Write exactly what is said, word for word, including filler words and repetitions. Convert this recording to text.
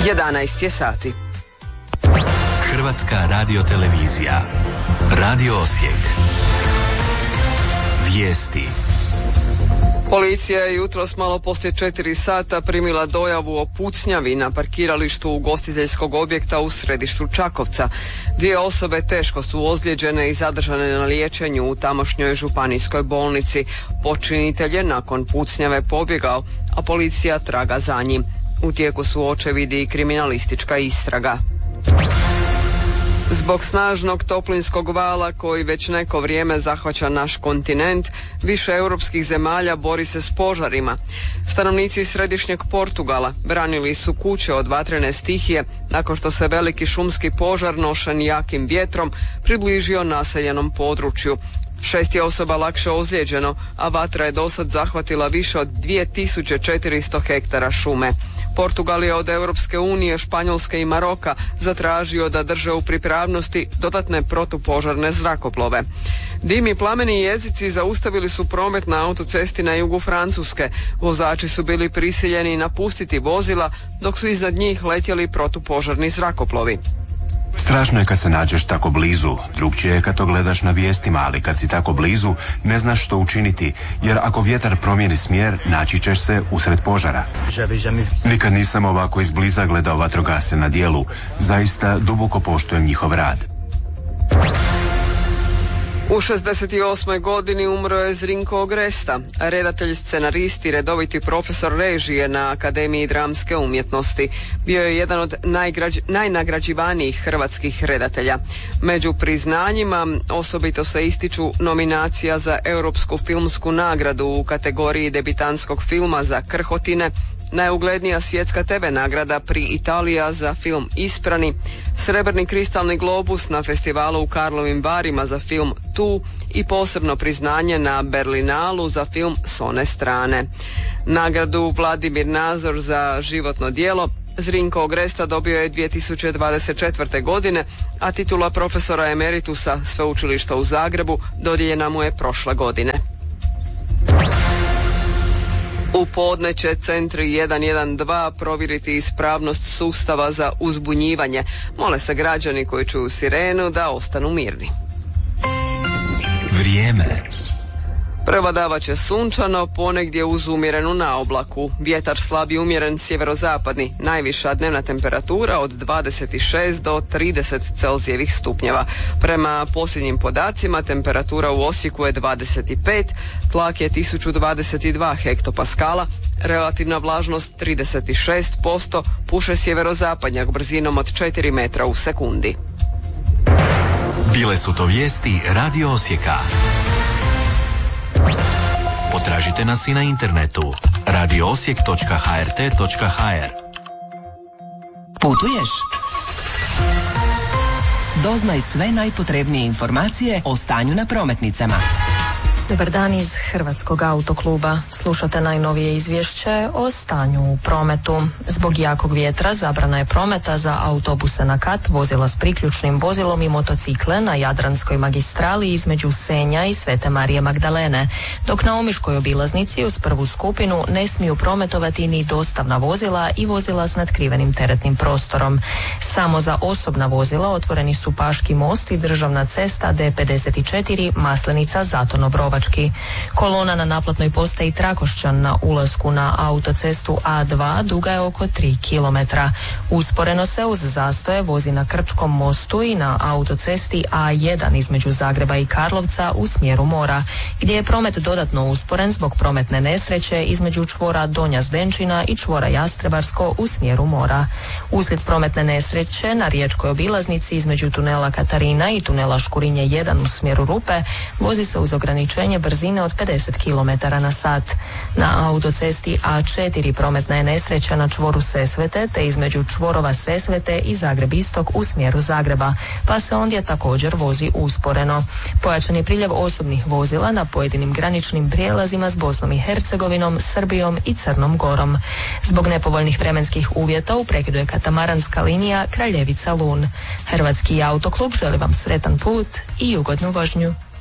jedanaest je sati. Hrvatska radiotelevizija. Radio Osijek. Vijesti. Policija je jutros malo poslije četiri sata primila dojavu o pucnjavi na parkiralištu ugostiteljskog objekta u središtu Čakovca. Dvije osobe teško su ozlijeđene i zadržane na liječenju u tamošnjoj županijskoj bolnici. Počinitelj je nakon pucnjave pobjegao, a policija traga za njim. U tijeku su očevidi i kriminalistička istraga. Zbog snažnog toplinskog vala koji već neko vrijeme zahvaća naš kontinent, više europskih zemalja bori se s požarima. Stanovnici središnjeg Portugala branili su kuće od vatrene stihije nakon što se veliki šumski požar nošen jakim vjetrom približio naseljenom području. Šest je osoba lakše ozlijeđeno, a vatra je dosad zahvatila više od dvije tisuće četiristo hektara šume. Portugal je od Europske unije, Španjolske i Maroka zatražio da drže u pripravnosti dodatne protupožarne zrakoplove. Dim i plameni jezici zaustavili su promet na autocesti na jugu Francuske. Vozači su bili prisiljeni napustiti vozila dok su iznad njih letjeli protupožarni zrakoplovi. Strašno je kad se nađeš tako blizu, drugčije je kad to gledaš na vijestima, ali kad si tako blizu ne znaš što učiniti, jer ako vjetar promijeni smjer, naći ćeš se usred požara. Nikad nisam ovako izbliza gledao vatrogasce na djelu, zaista duboko poštujem njihov rad. U šezdeset osmoj godini umro je Zrinko Ogresta, redatelj, scenarist i redoviti profesor režije na Akademiji dramske umjetnosti. Bio je jedan od najgrađ, najnagrađivanijih hrvatskih redatelja. Među priznanjima osobito se ističu nominacija za Europsku filmsku nagradu u kategoriji debitanskog filma za Krhotine, najuglednija svjetska te ve nagrada pri Italija za film Isprani, srebrni kristalni globus na festivalu u Karlovim Varima za film Tu i posebno priznanje na Berlinalu za film S one strane. Nagradu Vladimir Nazor za životno djelo Zrinko Ogresta dobio je dvije tisuće dvadeset četvrte. godine, a titula profesora emeritusa Sveučilišta u Zagrebu dodijeljena mu je prošle godine. U podne će centri jedan jedan dva provjeriti ispravnost sustava za uzbunjivanje. Mole se građani koji čuju sirenu da ostanu mirni. Vrijeme. Prevladavat će sunčano, ponegdje uz umjerenu naoblaku. Vjetar slab i umjeren sjeverozapadni. Najviša dnevna temperatura od dvadeset šest do trideset Celzijevih stupnjeva. Prema posljednjim podacima temperatura u Osijeku je dvadeset pet, tlak je tisuću dvadeset dva hektopaskala, relativna vlažnost trideset šest posto, puše sjeverozapadnjak brzinom od četiri metra u sekundi. Bile su to vijesti Radio Osijeka. Potražite nas i na internetu radio osijek točka ha er te točka ha er. Putuješ? Doznaj sve najpotrebnije informacije o stanju na prometnicama. Dobar dan iz Hrvatskog autokluba. Slušate najnovije izvješće o stanju u prometu. Zbog jakog vjetra zabrana je prometa za autobuse na kat, vozila s priključnim vozilom i motocikle na Jadranskoj magistrali između Senja i Svete Marije Magdalene, dok na Omiškoj obilaznici uz prvu skupinu ne smiju prometovati ni dostavna vozila i vozila s natkrivenim teretnim prostorom. Samo za osobna vozila otvoreni su Paški most i državna cesta D pedeset četiri Maslenica Zaton Obrovački. Kolona na naplatnoj postaji Trakošćan na ulasku na autocestu A dva duga je oko tri kilometra. Usporeno se uz zastoje vozi na Krčkom mostu i na autocesti A jedan između Zagreba i Karlovca u smjeru mora, gdje je promet dodatno usporen zbog prometne nesreće između čvora Donja Zdenčina i čvora Jastrebarsko u smjeru mora. Uslijed prometne nesreće na riječkoj obilaznici između tunela Katarina i tunela Škurinje jedan u smjeru Rupe vozi se uz ograničenje brzine od pedeset kilometara na sat. Na autocesti A četiri prometna je nesreća na čvoru Sesvete te između čvorova Sesvete i Zagreb Istok u smjeru Zagreba, pa se ondje također vozi usporeno. Pojačan je priljev osobnih vozila na pojedinim graničnim prijelazima s Bosnom i Hercegovinom, Srbijom i Crnom Gorom. Zbog nepovoljnih vremenskih uvjeta u prekidu je katamaranska linija Kraljevica Lun. Hrvatski autoklub želi vam sretan put i ugodnu vožnju.